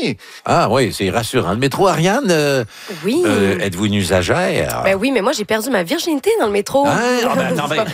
oui. Ah oui, c'est rassurant. Le métro, Ariane, Oui. êtes-vous une usagère? Ben oui, mais moi, j'ai perdu ma virginité dans le métro. Ah, non, ben,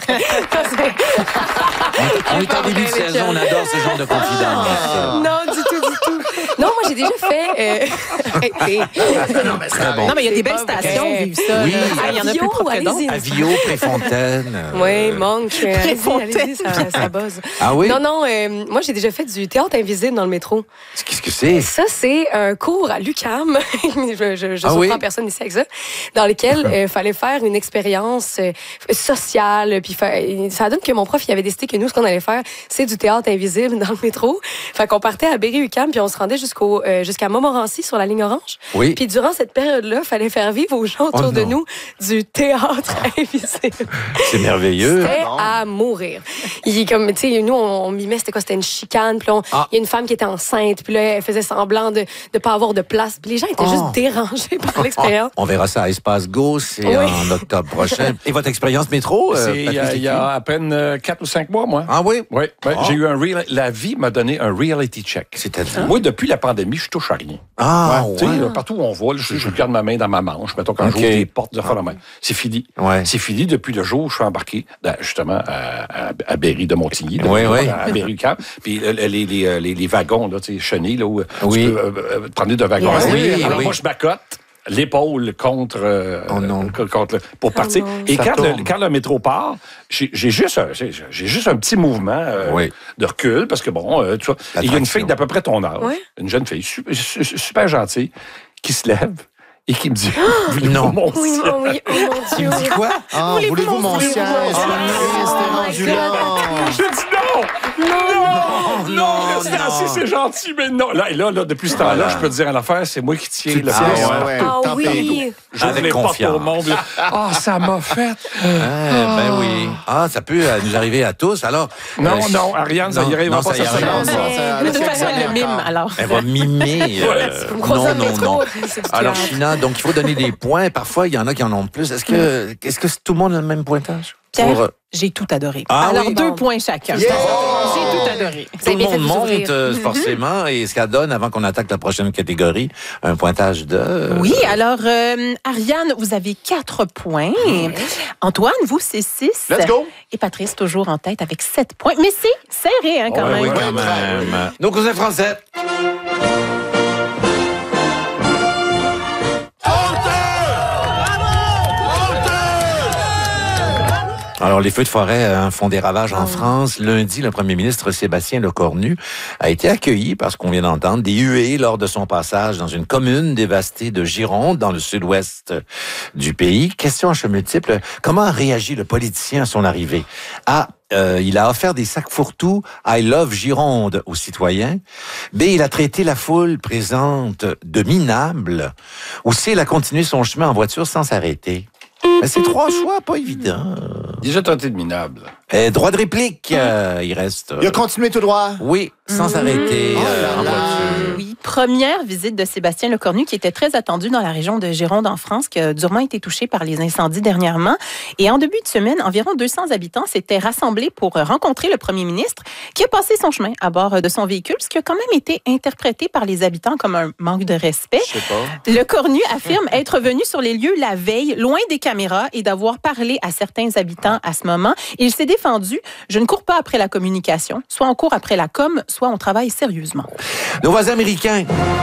on est en début de saison, on adore ce genre de confidence. Non, du tout. Non, moi, j'ai déjà fait... Très bon. Non, mais il y a des belles stations qui vivent ça. Oui. Il y en a plus propre que d'autres. allez-y. Avio, Préfontaine. Oui, manque. Allez-y, ça buzz. Ah oui? Non, moi, j'ai déjà fait du théâtre invisible dans le métro. Qu'est-ce que c'est? Ça, c'est un cours à l'UQAM. je surprends personne ici avec ça. Dans lequel il fallait faire une expérience sociale. Puis ça donne que mon prof, il avait décidé que nous, ce qu'on allait faire, c'est du théâtre invisible dans le métro. Fait qu'on partait à Berry-UQAM, puis on se rendait jusqu'à Montmorency sur la ligne orange. Oui. Puis durant cette période-là, il fallait faire vivre aux gens autour de nous du théâtre invisible. C'est merveilleux. C'était à mourir. Comme, tu sais, nous, on mimait, c'était quoi? C'était une chicane. Puis il y a une femme qui était enceinte. Puis là, elle faisait semblant de ne pas avoir de place. Puis les gens étaient juste dérangés par l'expérience. On verra ça à Espace Go, c'est en octobre prochain. Et votre expérience métro? Il y a à peine 4 ou 5 mois, moi. Ah oui? Oui. J'ai eu la vie m'a donné un reality check. C'est-à-dire? Moi, depuis la pandémie, je touche à rien. Ah, Tu sais, là, partout où on va, là, je garde ma main dans ma manche. Mettons, quand j'ouvre les portes de la main. C'est fini. Ouais. C'est fini depuis le jour où je suis embarqué, justement, à Berry de Montigny. À Berry-UQAM. Puis les wagons, là, tu sais, chenilles, là, où tu peux prendre de wagons. Alors, moi, je m'accote l'épaule contre pour partir. Et quand le métro part, j'ai juste un petit mouvement de recul, parce que tu vois, il y a une fille d'à peu près ton âge, une jeune fille super gentille, qui se lève et qui me dit non. Oui, oh mon Dieu. Il me dit quoi? Voulez-vous mon siège? J'ai dit non, restez assis, c'est gentil, mais non. Là, depuis ce temps-là, je peux te dire une affaire, c'est moi qui tiens le Ah oui. J'ouvre les portes au monde. Ça m'a fait. Ben oui. Ça peut nous arriver à tous. Alors. Non, Ariane, ça y arrivera pas. De toute façon, elle le mime, alors. Elle va mimer. Non. Alors, China, donc il faut donner des points. Parfois, il y en a qui en ont plus. Est-ce que tout le monde a le même pointage? Pierre, j'ai tout adoré. Alors, 2 points chacun. Yeah! J'ai tout adoré. Tout le monde monte forcément, et ce qu'elle donne, avant qu'on attaque la prochaine catégorie, un pointage de... Oui, alors, Ariane, vous avez 4 points. Antoine, vous, c'est 6. Let's go! Et Patrice, toujours en tête avec 7 points. Mais c'est serré, quand même. Oui, quand même. Nos cousins français. Alors, les feux de forêt font des ravages en France. Lundi, le premier ministre Sébastien Lecornu a été accueilli, par ce qu'on vient d'entendre, des huées lors de son passage dans une commune dévastée de Gironde, dans le sud-ouest du pays. Question à choix multiple. Comment a réagi le politicien à son arrivée? Il a offert des sacs fourre-tout « I love Gironde » aux citoyens. B, il a traité la foule présente de minable. Ou C, il a continué son chemin en voiture sans s'arrêter. Mais c'est 3 choix, pas évident. Déjà tenté de minable. Droit de réplique, il reste... Il a continué tout droit. Oui, sans s'arrêter en voiture. Oui, première visite de Sébastien Lecornu qui était très attendu dans la région de Gironde en France, qui a durement été touchée par les incendies dernièrement. Et en début de semaine, environ 200 habitants s'étaient rassemblés pour rencontrer le premier ministre qui a passé son chemin à bord de son véhicule, ce qui a quand même été interprété par les habitants comme un manque de respect. Je sais pas. Lecornu affirme être venu sur les lieux la veille, loin des caméras, et d'avoir parlé à certains habitants à ce moment. Il s'est défendu. Je ne cours pas après la communication. Soit on court après la com, soit on travaille sérieusement. Nos voisins américains.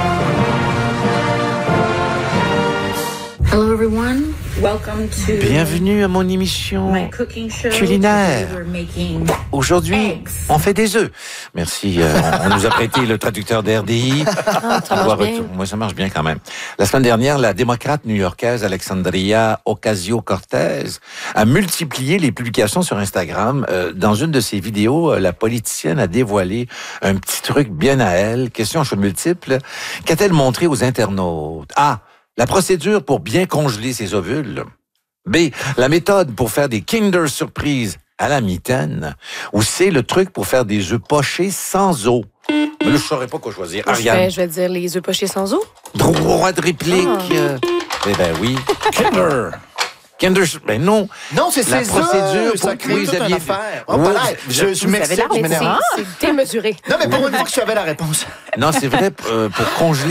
Hello everyone, welcome to Bienvenue à mon émission my cooking show. culinaire. Today we're making Aujourd'hui, eggs. on fait des œufs. Merci. On nous a prêté le traducteur d'RDI. Ça marche bien. Moi, ça marche bien quand même. La semaine dernière, la démocrate new-yorkaise Alexandria Ocasio-Cortez a multiplié les publications sur Instagram. Dans une de ses vidéos, la politicienne a dévoilé un petit truc bien à elle. Question à choix multiple. Qu'a-t-elle montré aux internautes? A. La procédure pour bien congeler ses ovules. B. La méthode pour faire des Kinder Surprise à la mitaine. Ou C. Le truc pour faire des œufs pochés sans eau. Mais là, je ne saurais pas quoi choisir. Ariane. Je vais dire les œufs pochés sans eau. Droit de réplique. Eh bien oui. Kinder, ben non. Non, c'est la ses procédure œufs, ça crée oui, toute une aviez- affaire. Oui, Je m'excite, je m'énerve. C'est démesuré. Non, mais pour une fois que tu avais la réponse. Non, c'est vrai, pour congeler